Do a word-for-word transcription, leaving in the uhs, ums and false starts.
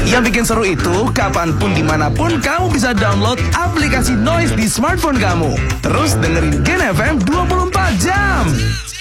Yang bikin seru itu, kapanpun dimanapun kamu bisa download aplikasi Noise di smartphone kamu. Terus dengerin Gen F M dua puluh empat jam.